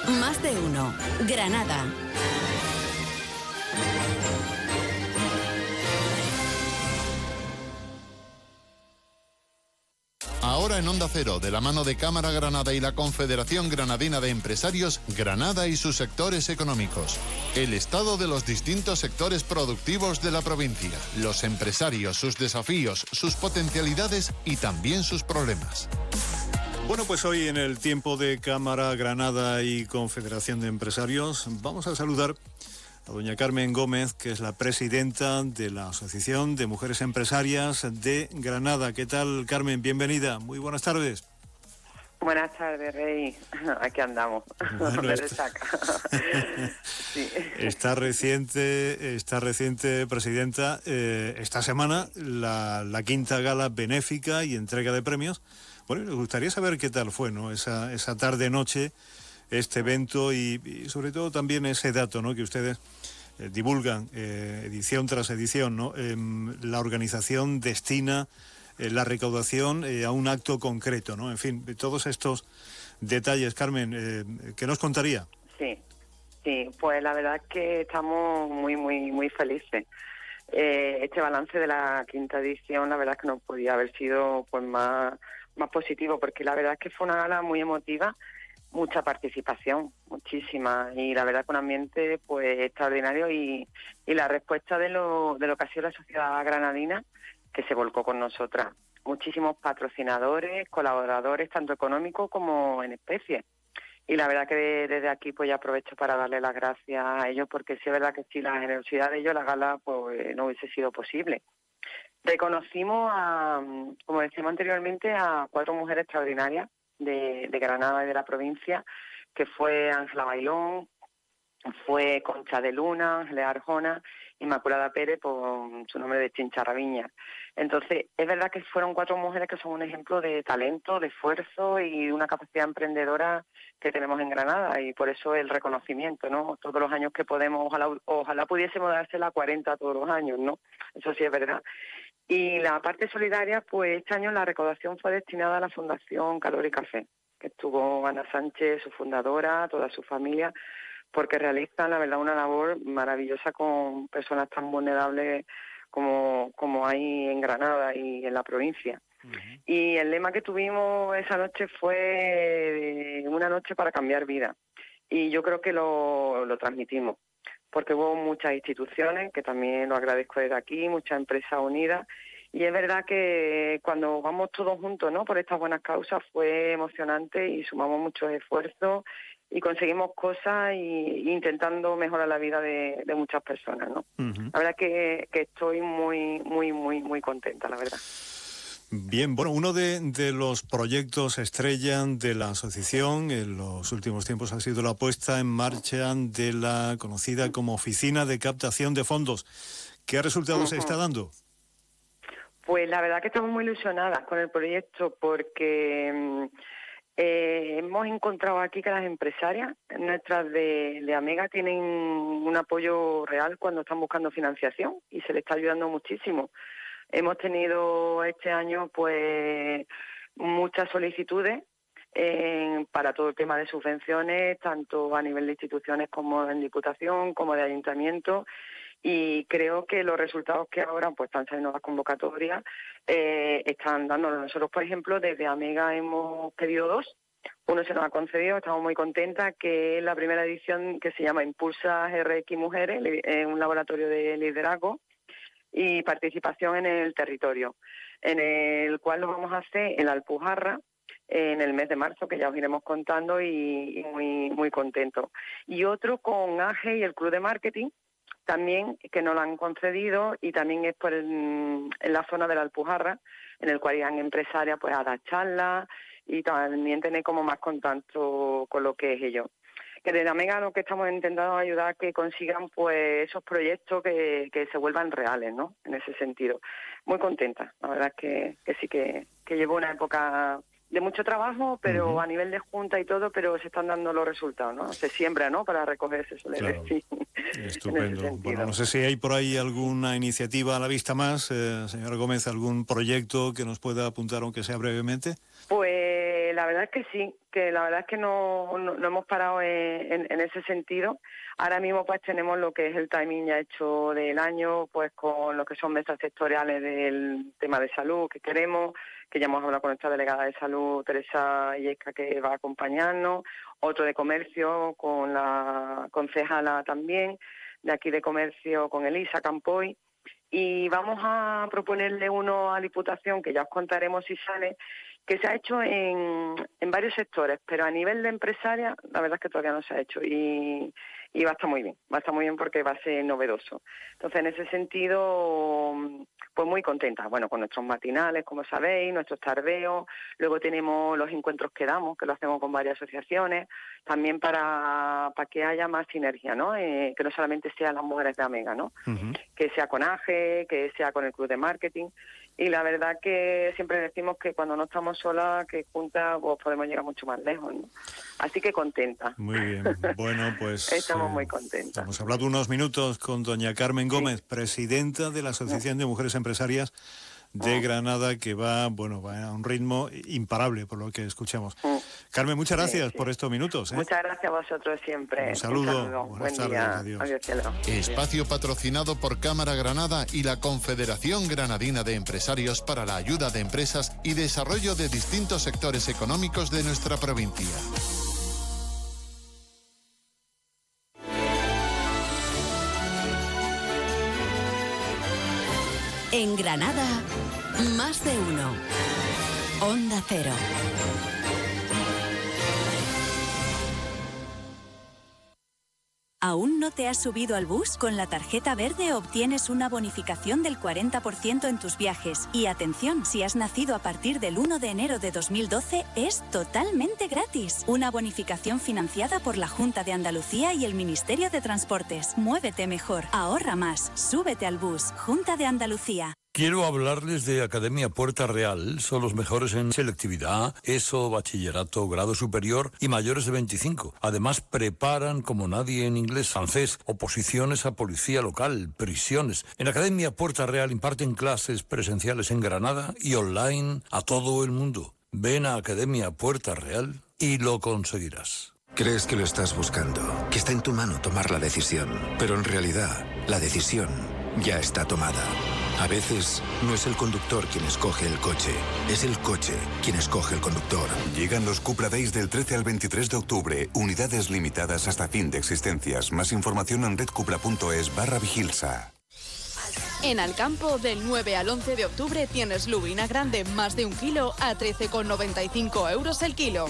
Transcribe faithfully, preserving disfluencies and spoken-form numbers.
Más de uno. Granada. Ahora en Onda Cero, de la mano de Cámara Granada y la Confederación Granadina de Empresarios, Granada y sus sectores económicos. El estado de los distintos sectores productivos de la provincia, los empresarios, sus desafíos, sus potencialidades y también sus problemas. Bueno, pues hoy en el tiempo de Cámara Granada y Confederación de Empresarios vamos a saludar a doña Carmen Gómez, que es la presidenta de la Asociación de Mujeres Empresarias de Granada. ¿Qué tal, Carmen? Bienvenida. Muy buenas tardes. Buenas tardes, Rey. Aquí andamos. Bueno, de está... sí. está reciente, está reciente, presidenta, eh, esta semana la, la quinta gala benéfica y entrega de premios. Bueno, nos gustaría saber qué tal fue, ¿no? Esa, esa tarde-noche, este evento y, y sobre todo también ese dato, ¿no? Que ustedes eh, divulgan eh, edición tras edición, ¿no? Eh, la organización destina eh, la recaudación eh, a un acto concreto, ¿no? En fin, todos estos detalles, Carmen, eh, ¿qué nos contaría? Sí, sí, pues la verdad es que estamos muy, muy, muy felices. Eh, este balance de la quinta edición, la verdad es que no podía haber sido pues más, más positivo, porque la verdad es que fue una gala muy emotiva, mucha participación, muchísima, y la verdad que un ambiente pues extraordinario y, y la respuesta de lo, de lo que ha sido la sociedad granadina, que se volcó con nosotras. Muchísimos patrocinadores, colaboradores, tanto económicos como en especie. Y la verdad que de, desde aquí pues ya aprovecho para darle las gracias a ellos, porque sí es verdad que sin la generosidad de ellos la gala pues no hubiese sido posible. Reconocimos, a, como decíamos anteriormente, a cuatro mujeres extraordinarias de, de Granada y de la provincia, que fue Ángela Bailón, fue Concha de Luna, Ángeles Arjona, Inmaculada Pérez, por su nombre de Chincharraviña. Entonces, es verdad que fueron cuatro mujeres que son un ejemplo de talento, de esfuerzo y de una capacidad emprendedora que tenemos en Granada, y por eso el reconocimiento, ¿no? Todos los años que podemos, ojalá, ojalá pudiésemos dársela cuarenta todos los años, ¿no? Eso sí es verdad. Y la parte solidaria, pues este año la recaudación fue destinada a la Fundación Calor y Café, que estuvo Ana Sánchez, su fundadora, toda su familia, porque realizan, la verdad, una labor maravillosa con personas tan vulnerables como, como hay en Granada y en la provincia. Uh-huh. Y el lema que tuvimos esa noche fue una noche para cambiar vida. Y yo creo que lo, lo transmitimos, porque hubo muchas instituciones, que también lo agradezco desde aquí, muchas empresas unidas, y es verdad que cuando vamos todos juntos, ¿no?, por estas buenas causas, fue emocionante y sumamos muchos esfuerzos y conseguimos cosas y, y intentando mejorar la vida de, de muchas personas, ¿no? Uh-huh. La verdad que, que estoy muy, muy, muy, muy contenta, la verdad. Bien, bueno, uno de, de los proyectos estrella de la asociación en los últimos tiempos ha sido la puesta en marcha de la conocida como Oficina de Captación de Fondos. ¿Qué resultados se uh-huh. está dando? Pues la verdad que estamos muy ilusionadas con el proyecto, porque eh, hemos encontrado aquí que las empresarias nuestras de, de Amega tienen un apoyo real cuando están buscando financiación y se les está ayudando muchísimo. Hemos tenido este año pues muchas solicitudes eh, para todo el tema de subvenciones, tanto a nivel de instituciones como en Diputación, como de Ayuntamiento, y creo que los resultados que ahora pues están saliendo las convocatorias eh, están dándonos. Nosotros, por ejemplo, desde Amega hemos pedido dos. Uno se nos ha concedido, estamos muy contentas, que es la primera edición que se llama Impulsa R X Mujeres, es un laboratorio de liderazgo y participación en el territorio, en el cual lo vamos a hacer en la Alpujarra en el mes de marzo, que ya os iremos contando, y, y muy muy contentos. Y otro con A G E y el Club de Marketing, también, que nos lo han concedido, y también es por el, en la zona de la Alpujarra, en el cual irán empresarias pues a dar charlas y también tener como más contacto con lo que es ello. Que desde Amega lo que estamos intentando ayudar a que consigan pues esos proyectos que, que se vuelvan reales, ¿no? En ese sentido. Muy contenta, la verdad es que, que sí que, que llevo una época de mucho trabajo, pero uh-huh. a nivel de junta y todo, pero se están dando los resultados, ¿no? Se siembra, ¿no?, para recoger, se suele claro. decir. Estupendo. Bueno, no sé si hay por ahí alguna iniciativa a la vista más, eh, señora Gómez, algún proyecto que nos pueda apuntar, aunque sea brevemente. Pues la la verdad es que sí, que la verdad es que no, no, no hemos parado en, en, en ese sentido. Ahora mismo pues tenemos lo que es el timing ya hecho del año, pues con lo que son mesas sectoriales del tema de salud que queremos, que ya hemos hablado con nuestra delegada de salud, Teresa Illesca, que va a acompañarnos, otro de comercio con la concejala también, de aquí de comercio con Elisa Campoy. Y vamos a proponerle uno a Diputación, que ya os contaremos si sale, que se ha hecho en, en varios sectores, pero a nivel de empresaria, la verdad es que todavía no se ha hecho y, y va a estar muy bien, va a estar muy bien porque va a ser novedoso. Entonces, en ese sentido, pues muy contenta, bueno, con nuestros matinales, como sabéis, nuestros tardeos, luego tenemos los encuentros que damos, que lo hacemos con varias asociaciones, también para, para que haya más sinergia, ¿no? Eh, que no solamente sean las mujeres de Amega, ¿no? Uh-huh. Que sea con A G E, que sea con el Club de Marketing. Y la verdad que siempre decimos que cuando no estamos solas, que juntas pues podemos llegar mucho más lejos, ¿no? Así que contenta. Muy bien, bueno, pues... Estamos eh, muy contentas. Hemos hablado unos minutos con doña Carmen Gómez, sí. presidenta de la Asociación de Mujeres Empresarias de Granada, que va, bueno, va a un ritmo imparable, por lo que escuchamos. Mm. Carmen, muchas gracias sí, sí. por estos minutos. ¿eh? Muchas gracias a vosotros siempre. Un saludo. Un saludo. Buenas Buen tardes. Día. Adiós. Adiós, cielo. Espacio patrocinado por Cámara Granada y la Confederación Granadina de Empresarios para la ayuda de empresas y desarrollo de distintos sectores económicos de nuestra provincia. En Granada, más de uno. Onda Cero. ¿Aún no te has subido al bus? Con la tarjeta verde obtienes una bonificación del cuarenta por ciento en tus viajes. Y atención, si has nacido a partir del uno de enero de dos mil doce, es totalmente gratis. Una bonificación financiada por la Junta de Andalucía y el Ministerio de Transportes. Muévete mejor, ahorra más, súbete al bus. Junta de Andalucía. Quiero hablarles de Academia Puerta Real. Son los mejores en selectividad, ESO, bachillerato, grado superior y mayores de veinticinco. Además, preparan como nadie en inglés, francés, oposiciones a policía local, prisiones. En Academia Puerta Real imparten clases presenciales en Granada y online a todo el mundo. Ven a Academia Puerta Real y lo conseguirás. Crees que lo estás buscando, que está en tu mano tomar la decisión, pero en realidad la decisión ya está tomada. A veces no es el conductor quien escoge el coche, es el coche quien escoge el conductor. Llegan los Cupra Days del trece al veintitrés de octubre, unidades limitadas hasta fin de existencias. Más información en redcupra.es barra Vigilsa. En Alcampo, del nueve al once de octubre tienes lubina grande más de un kilo a trece con noventa y cinco euros el kilo.